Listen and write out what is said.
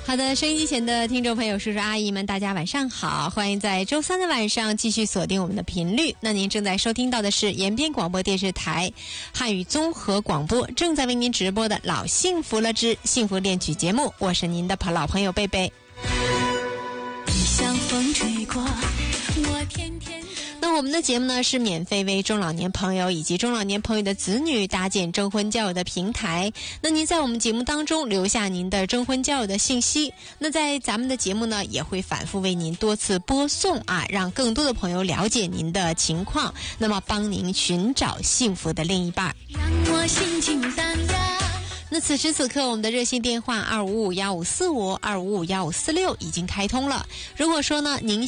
好的，收音机前的听众朋友、叔叔阿姨们，大家晚上好，欢迎在周三的晚上继续锁定我们的频率。那您正在收听到的是延边广播电视台汉语综合广播，正在为您直播的老幸福了之幸福恋曲节目，我是您的老朋友贝贝。 一向风吹过，我天天。 那我们的节目呢是免费为中老年朋友以及中老年朋友的子女搭建征婚交友的平台。那您在我们节目当中留下您的征婚交友的信息，那在咱们的节目呢也会反复为您多次播送让更多的朋友了解您的情况，那么帮您寻找幸福的另一半。 让我心情荡漾。 那此时此刻我们的热线电话2551545、2551546已经开通了。如果说呢您